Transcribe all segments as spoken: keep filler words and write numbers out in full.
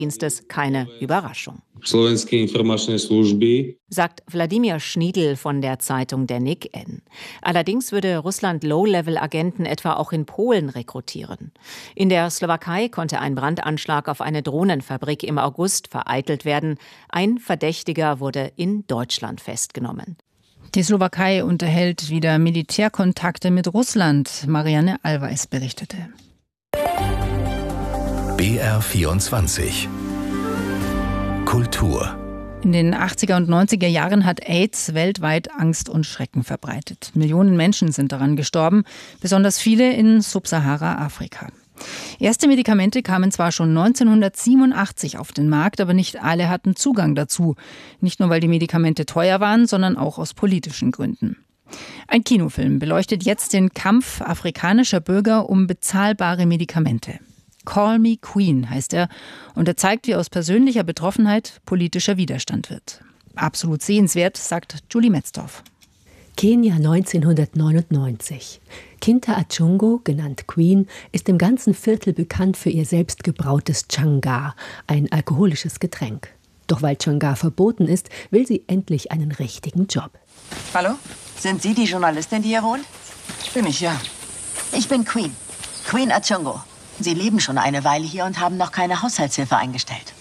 Dienstes keine Überraschung. Slovenské informačné služby, sagt Wladimir Schniedl von der Zeitung Der Nick N. Allerdings würde Russland Low-Level-Agenten etwa auch in Polen rekrutieren. In der Slowakei konnte ein Brandanschlag auf eine Drohnenfabrik im August vereitelt werden. Ein Verdächtiger wurde in Deutschland festgenommen. Die Slowakei unterhält wieder Militärkontakte mit Russland. Marianne Allweis berichtete. B R vierundzwanzig Kultur. In den achtziger und neunziger Jahren hat AIDS weltweit Angst und Schrecken verbreitet. Millionen Menschen sind daran gestorben, besonders viele in Subsahara-Afrika. Erste Medikamente kamen zwar schon neunzehnhundertsiebenundachtzig auf den Markt, aber nicht alle hatten Zugang dazu. Nicht nur, weil die Medikamente teuer waren, sondern auch aus politischen Gründen. Ein Kinofilm beleuchtet jetzt den Kampf afrikanischer Bürger um bezahlbare Medikamente. Call Me Queen heißt er und er zeigt, wie aus persönlicher Betroffenheit politischer Widerstand wird. Absolut sehenswert, sagt Julie Metzdorf. Kenia neunzehnhundertneunundneunzig. Kinta Achungo, genannt Queen, ist im ganzen Viertel bekannt für ihr selbstgebrautes Changar, ein alkoholisches Getränk. Doch weil Changar verboten ist, will sie endlich einen richtigen Job. Hallo? Sind Sie die Journalistin, die hier wohnt? Bin ich, ja. Ich bin Queen. Queen Achungo. Sie leben schon eine Weile hier und haben noch keine Haushaltshilfe eingestellt.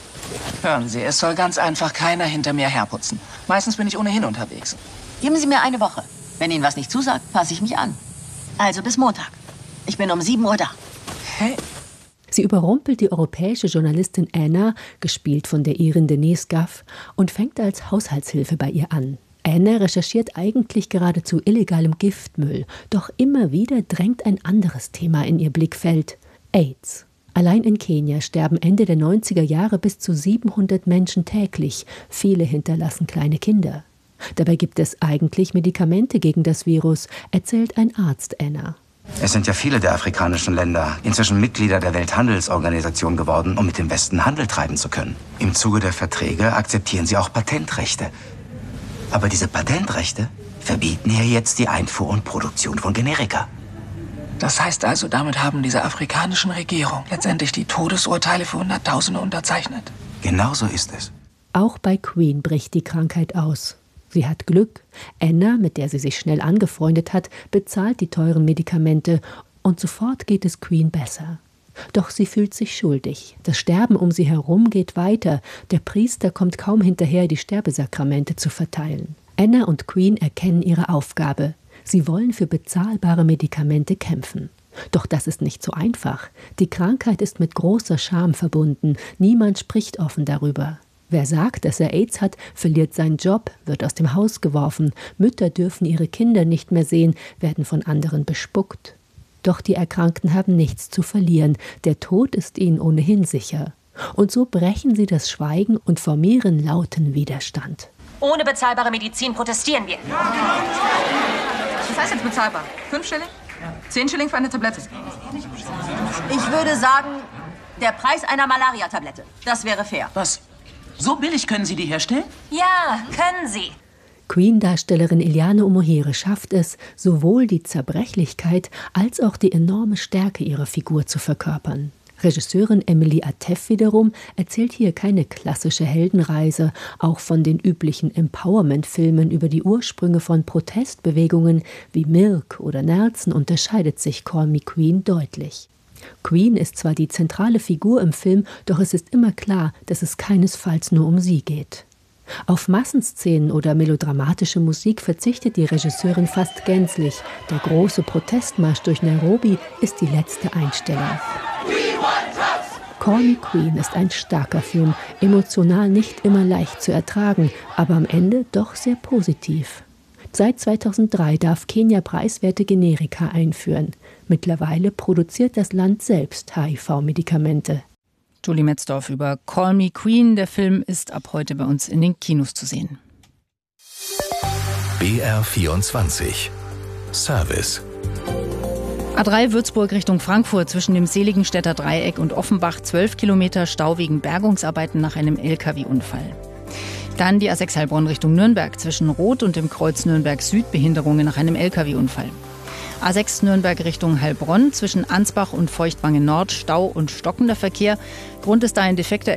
Hören Sie, es soll ganz einfach keiner hinter mir herputzen. Meistens bin ich ohnehin unterwegs. Geben Sie mir eine Woche. Wenn Ihnen was nicht zusagt, passe ich mich an. Also bis Montag. Ich bin um sieben Uhr da. Hey. Sie überrumpelt die europäische Journalistin Anna, gespielt von der Irin Denise Gaff, und fängt als Haushaltshilfe bei ihr an. Anna recherchiert eigentlich geradezu illegalem Giftmüll, doch immer wieder drängt ein anderes Thema in ihr Blickfeld: AIDS. Allein in Kenia sterben Ende der neunziger Jahre bis zu siebenhundert Menschen täglich. Viele hinterlassen kleine Kinder. Dabei gibt es eigentlich Medikamente gegen das Virus, erzählt ein Arzt Anna. Es sind ja viele der afrikanischen Länder inzwischen Mitglieder der Welthandelsorganisation geworden, um mit dem Westen Handel treiben zu können. Im Zuge der Verträge akzeptieren sie auch Patentrechte. Aber diese Patentrechte verbieten hier jetzt die Einfuhr und Produktion von Generika. Das heißt also, damit haben diese afrikanischen Regierungen letztendlich die Todesurteile für Hunderttausende unterzeichnet. Genau so ist es. Auch bei Queen bricht die Krankheit aus. Sie hat Glück. Anna, mit der sie sich schnell angefreundet hat, bezahlt die teuren Medikamente und sofort geht es Queen besser. Doch sie fühlt sich schuldig. Das Sterben um sie herum geht weiter. Der Priester kommt kaum hinterher, die Sterbesakramente zu verteilen. Anna und Queen erkennen ihre Aufgabe. Sie wollen für bezahlbare Medikamente kämpfen. Doch das ist nicht so einfach. Die Krankheit ist mit großer Scham verbunden. Niemand spricht offen darüber. Wer sagt, dass er AIDS hat, verliert seinen Job, wird aus dem Haus geworfen. Mütter dürfen ihre Kinder nicht mehr sehen, werden von anderen bespuckt. Doch die Erkrankten haben nichts zu verlieren. Der Tod ist ihnen ohnehin sicher. Und so brechen sie das Schweigen und formieren lauten Widerstand. Ohne bezahlbare Medizin protestieren wir. Was heißt jetzt bezahlbar? Fünf Schilling? Zehn Schilling für eine Tablette? Ich würde sagen, der Preis einer Malaria-Tablette. Das wäre fair. Was? So billig können Sie die herstellen? Ja, können Sie. Queen-Darstellerin Eliane Omohere schafft es, sowohl die Zerbrechlichkeit als auch die enorme Stärke ihrer Figur zu verkörpern. Regisseurin Emily Atef wiederum erzählt hier keine klassische Heldenreise. Auch von den üblichen Empowerment-Filmen über die Ursprünge von Protestbewegungen wie Milk oder Nelson unterscheidet sich Call Me Queen deutlich. Queen ist zwar die zentrale Figur im Film, doch es ist immer klar, dass es keinesfalls nur um sie geht. Auf Massenszenen oder melodramatische Musik verzichtet die Regisseurin fast gänzlich. Der große Protestmarsch durch Nairobi ist die letzte Einstellung. Call Me Queen ist ein starker Film, emotional nicht immer leicht zu ertragen, aber am Ende doch sehr positiv. Seit zweitausenddrei darf Kenia preiswerte Generika einführen. Mittlerweile produziert das Land selbst H I V-Medikamente. Julie Metzdorf über Call Me Queen. Der Film ist ab heute bei uns in den Kinos zu sehen. B R vierundzwanzig Service. A drei Würzburg Richtung Frankfurt zwischen dem Seligenstädter Dreieck und Offenbach zwölf Kilometer Stau wegen Bergungsarbeiten nach einem L K W-Unfall. Dann die A sechs Heilbronn Richtung Nürnberg zwischen Roth und dem Kreuz Nürnberg Süd Behinderungen nach einem L K W-Unfall. A sechs Nürnberg Richtung Heilbronn zwischen Ansbach und Feuchtwangen Nord Stau und stockender Verkehr. Grund ist da ein defekter